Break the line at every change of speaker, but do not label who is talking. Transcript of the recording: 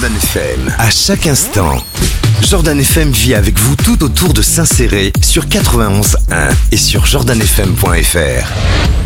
Jordan FM. À chaque instant, Jordan FM vit avec vous tout autour de Saint-Céré sur 91.1 et sur jordanfm.fr.